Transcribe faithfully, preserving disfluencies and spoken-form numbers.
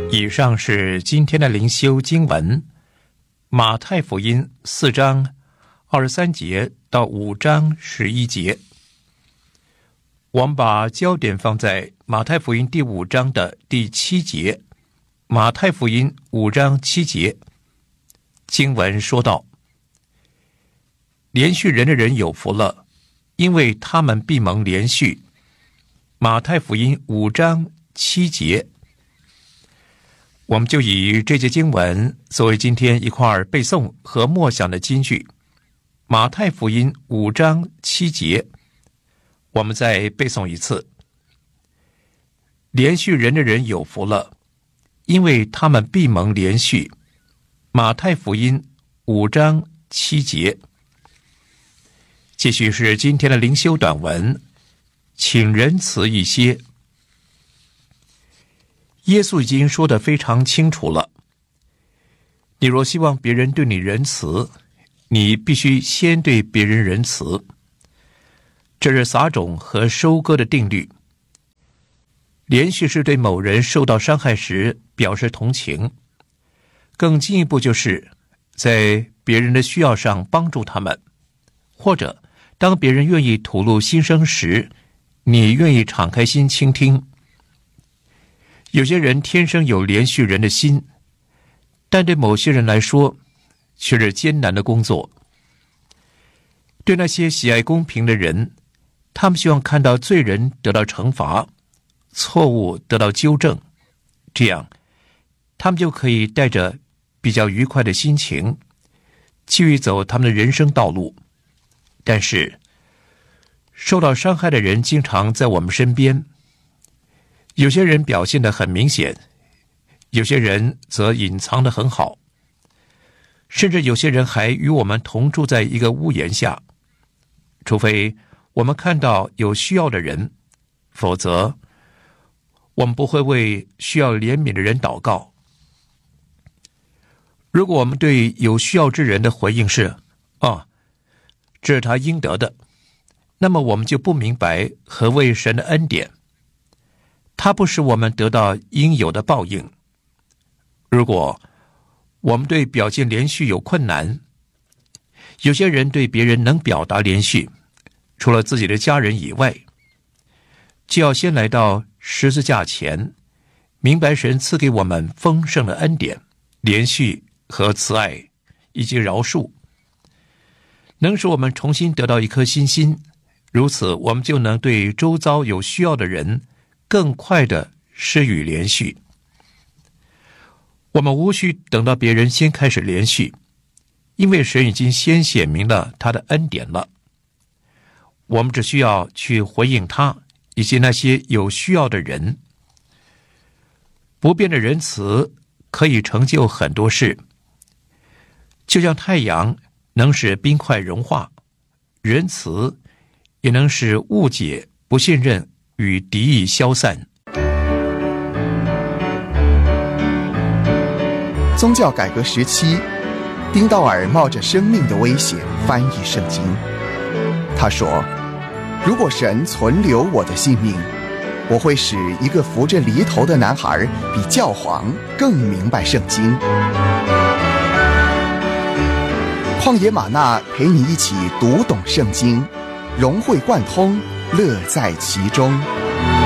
以上是今天的灵修经文，马太福音四章二十三节到五章十一节。我们把焦点放在马太福音第五章的第七节。马太福音五章七节，经文说道：连续人的人有福了，因为他们必蒙连续。马太福音五章七节。我们就以这节经文作为今天一块背诵和默想的金句。马太福音五章七节，我们再背诵一次：连续人的人有福了，因为他们必蒙连续。马太福音五章七节。继续是今天的灵修短文，请仁慈一些。耶稣已经说得非常清楚了，你若希望别人对你仁慈，你必须先对别人仁慈。这是撒种和收割的定律。连续是对某人受到伤害时表示同情，更进一步就是在别人的需要上帮助他们，或者当别人愿意吐露心声时，你愿意敞开心倾听。有些人天生有连续人的心，但对某些人来说却是艰难的工作。对那些喜爱公平的人，他们希望看到罪人得到惩罚，错误得到纠正，这样他们就可以带着比较愉快的心情继续走他们的人生道路。但是受到伤害的人经常在我们身边，有些人表现得很明显，有些人则隐藏得很好，甚至有些人还与我们同住在一个屋檐下。除非我们看到有需要的人，否则我们不会为需要怜悯的人祷告。如果我们对有需要之人的回应是啊，这是他应得的，那么我们就不明白何谓神的恩典。它不使我们得到应有的报应。如果我们对表现连续有困难，有些人对别人能表达连续，除了自己的家人以外，就要先来到十字架前，明白神赐给我们丰盛的恩典、连续和慈爱以及饶恕，能使我们重新得到一颗新心。如此我们就能对周遭有需要的人更快地施予连续。我们无需等到别人先开始连续，因为神已经先显明了他的恩典了。我们只需要去回应他以及那些有需要的人。不变的仁慈可以成就很多事，就像太阳能使冰块融化，仁慈也能使误解、不信任与敌意消散。 宗教改革时期，丁道尔冒着生命的危险翻译圣经。他说：如果神存留我的性命，我会使一个扶着犁头的男孩比教皇更明白圣经。旷野玛纳陪你一起读懂圣经，融会贯通，乐在其中。